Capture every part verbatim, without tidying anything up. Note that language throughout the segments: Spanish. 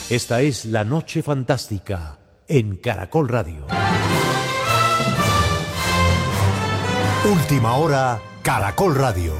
Esta es La Noche Fantástica en Caracol Radio. Última hora, Caracol Radio.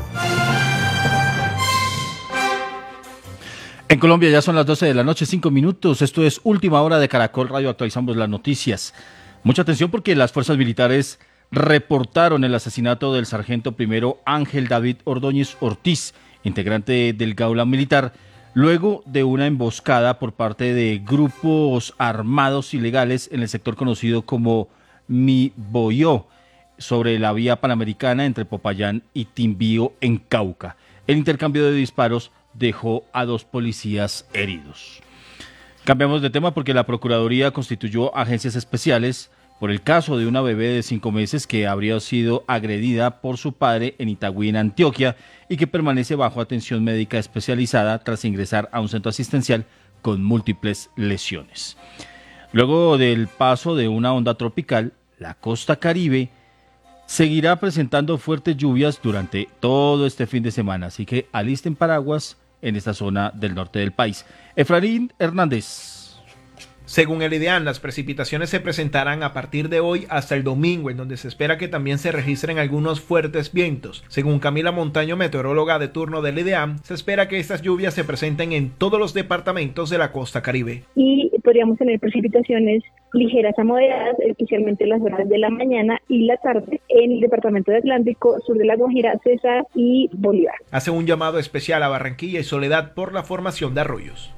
En Colombia ya son las doce de la noche, cinco minutos. Esto es Última Hora de Caracol Radio. Actualizamos las noticias. Mucha atención porque las fuerzas militares reportaron el asesinato del sargento primero Ángel David Ordóñez Ortiz, integrante del Gaula Militar, luego de una emboscada por parte de grupos armados ilegales en el sector conocido como Miboyó, sobre la vía panamericana entre Popayán y Timbío en Cauca. El intercambio de disparos dejó a dos policías heridos. Cambiamos de tema porque la Procuraduría constituyó agencias especiales por el caso de una bebé de cinco meses que habría sido agredida por su padre en Itagüí, en Antioquia, y que permanece bajo atención médica especializada tras ingresar a un centro asistencial con múltiples lesiones. Luego del paso de una onda tropical, la costa Caribe seguirá presentando fuertes lluvias durante todo este fin de semana, así que alisten paraguas en esta zona del norte del país. Efraín Hernández. Según el IDEAM, las precipitaciones se presentarán a partir de hoy hasta el domingo, en donde se espera que también se registren algunos fuertes vientos. Según Camila Montaño, meteoróloga de turno del IDEAM, se espera que estas lluvias se presenten en todos los departamentos de la costa Caribe. Y podríamos tener precipitaciones ligeras a moderadas, especialmente en las horas de la mañana y la tarde, en el departamento de Atlántico, sur de La Guajira, Cesar y Bolívar. Hace un llamado especial a Barranquilla y Soledad por la formación de arroyos.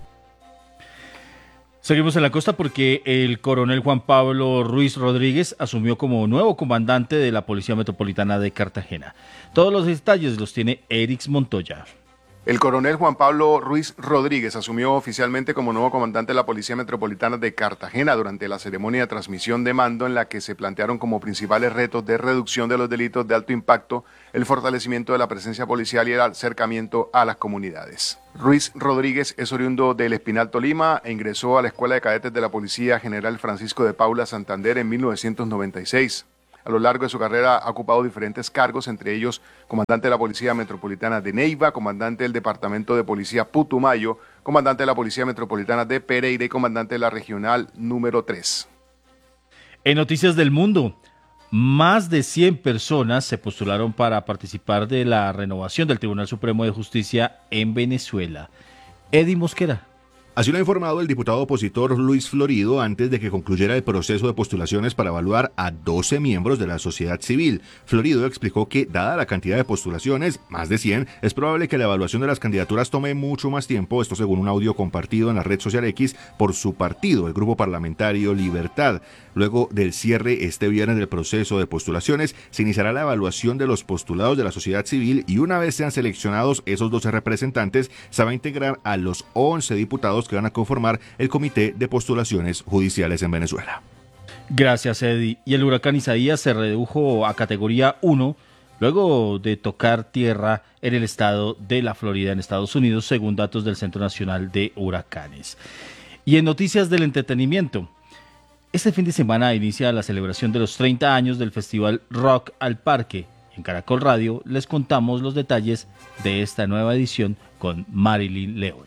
Seguimos en la costa porque el coronel Juan Pablo Ruiz Rodríguez asumió como nuevo comandante de la Policía Metropolitana de Cartagena. Todos los detalles los tiene Erix Montoya. El coronel Juan Pablo Ruiz Rodríguez asumió oficialmente como nuevo comandante de la Policía Metropolitana de Cartagena durante la ceremonia de transmisión de mando, en la que se plantearon como principales retos de reducción de los delitos de alto impacto, el fortalecimiento de la presencia policial y el acercamiento a las comunidades. Ruiz Rodríguez es oriundo del Espinal, Tolima, e ingresó a la Escuela de Cadetes de la Policía General Francisco de Paula, Santander, en mil novecientos noventa y seis. A lo largo de su carrera ha ocupado diferentes cargos, entre ellos comandante de la Policía Metropolitana de Neiva, comandante del Departamento de Policía Putumayo, comandante de la Policía Metropolitana de Pereira y comandante de la Regional número tres. En Noticias del Mundo, más de cien personas se postularon para participar de la renovación del Tribunal Supremo de Justicia en Venezuela. Eddie Mosquera. Así lo ha informado el diputado opositor Luis Florido antes de que concluyera el proceso de postulaciones para evaluar a doce miembros de la sociedad civil. Florido explicó que, dada la cantidad de postulaciones, más de cien, es probable que la evaluación de las candidaturas tome mucho más tiempo, esto según un audio compartido en la red social X por su partido, el Grupo Parlamentario Libertad. Luego del cierre este viernes del proceso de postulaciones, se iniciará la evaluación de los postulados de la sociedad civil y una vez sean seleccionados esos doce representantes, se va a integrar a los once diputados que van a conformar el Comité de Postulaciones Judiciales en Venezuela. Gracias, Eddie. Y el huracán Isaías se redujo a categoría uno luego de tocar tierra en el estado de la Florida, en Estados Unidos, según datos del Centro Nacional de Huracanes. Y en noticias del entretenimiento, este fin de semana inicia la celebración de los treinta años del Festival Rock al Parque. En Caracol Radio les contamos los detalles de esta nueva edición con Marilyn León.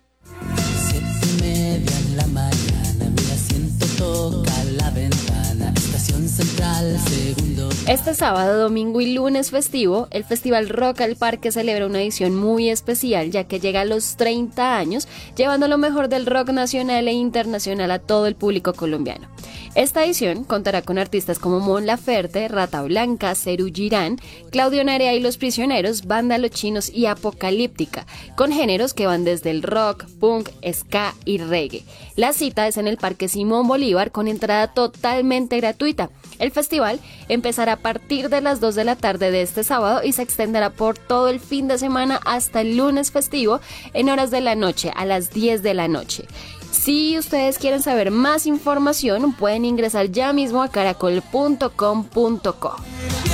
La mañana, mi asiento toca la ventana, estación central, segundo. Este sábado, domingo y lunes festivo, el Festival Rock al Parque celebra una edición muy especial, ya que llega a los treinta años, llevando lo mejor del rock nacional e internacional a todo el público colombiano. Esta edición contará con artistas como Mon Laferte, Rata Blanca, Serú Girán, Claudio Narea y Los Prisioneros, Banda Los Chinos y Apocalíptica, con géneros que van desde el rock, punk, ska y reggae. La cita es en el Parque Simón Bolívar con entrada totalmente gratuita. El festival empezará a partir de las dos de la tarde de este sábado y se extenderá por todo el fin de semana hasta el lunes festivo en horas de la noche, a las diez de la noche. Si ustedes quieren saber más información, pueden ingresar ya mismo a caracol punto com punto co.